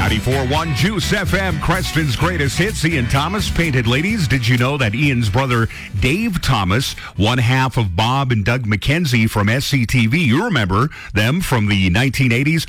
94.1 Juice FM, Creston's greatest hits. Ian Thomas, Painted Ladies. Did you know that Ian's brother Dave Thomas, one half of Bob and Doug McKenzie from SCTV, you remember them from the 1980s?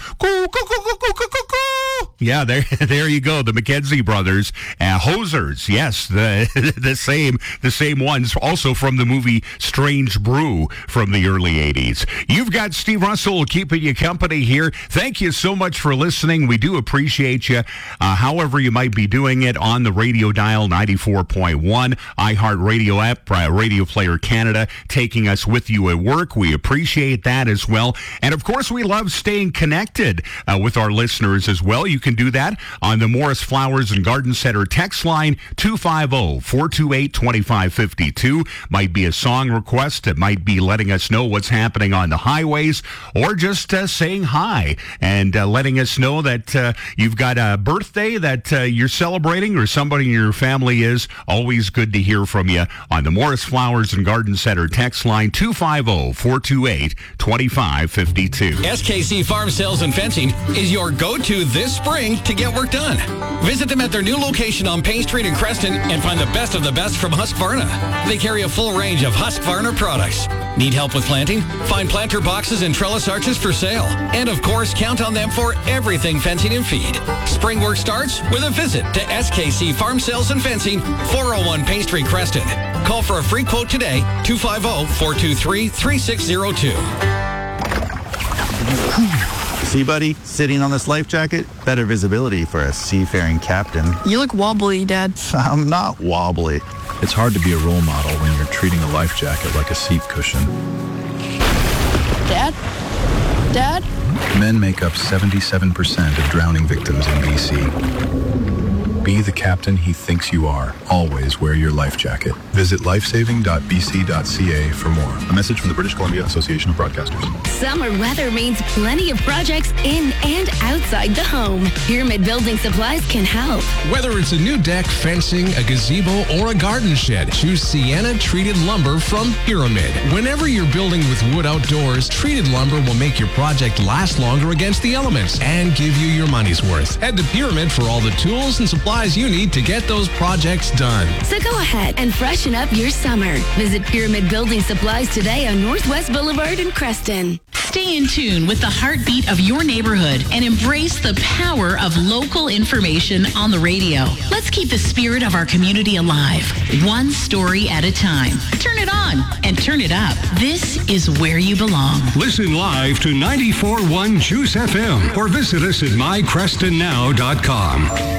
Yeah, there you go. The McKenzie brothers, Hosers. Yes, the same ones. Also from the movie Strange Brew from the early 80s. You've got Steve Russell keeping you company here. Thank you so much for listening. We do appreciate you. However you might be doing it on the radio dial 94.1, iHeartRadio app, Radio Player Canada, taking us with you at work. We appreciate that as well. And of course, we love staying connected with our listeners as well. You can do that on the Morris Flowers and Garden Center text line 250-428-2552. Might be a song request. It might be letting us know what's happening on the highways, or just saying hi and letting us know that you've got a birthday that you're celebrating, or somebody in your family is. Always good to hear from you on the Morris Flowers and Garden Center text line 250-428-2552. SKC Farm Sales and Fencing is your go-to this spring to get work done. Visit them at their new location on Payne Street in Creston and find the best of the best from Husqvarna. They carry a full range of Husqvarna products. Need help with planting? Find planter boxes and trellis arches for sale. And of course, count on them for everything fencing and feed. Spring work starts with a visit to SKC Farm Sales and Fencing, 401 Payne Street, Creston. Call for a free quote today, 250-423-3602. See, buddy, sitting on this life jacket, better visibility for a seafaring captain. You look wobbly, Dad. I'm not wobbly. It's hard to be a role model when you're treating a life jacket like a seat cushion. Dad? Dad? Men make up 77% of drowning victims in BC. Be the captain he thinks you are. Always wear your life jacket. Visit lifesaving.bc.ca for more. A message from the British Columbia Association of Broadcasters. Summer weather means plenty of projects in and outside the home. Pyramid Building Supplies can help. Whether it's a new deck, fencing, a gazebo, or a garden shed, choose Sienna Treated Lumber from Pyramid. Whenever you're building with wood outdoors, treated lumber will make your project last longer against the elements and give you your money's worth. Head to Pyramid for all the tools and supplies you need to get those projects done. So go ahead and freshen up your summer. Visit Pyramid Building Supplies today on Northwest Boulevard in Creston. Stay in tune with the heartbeat of your neighborhood and embrace the power of local information on the radio. Let's keep the spirit of our community alive, one story at a time. Turn it on and turn it up. This is where you belong. Listen live to 94.1 Juice FM or visit us at mycrestonnow.com.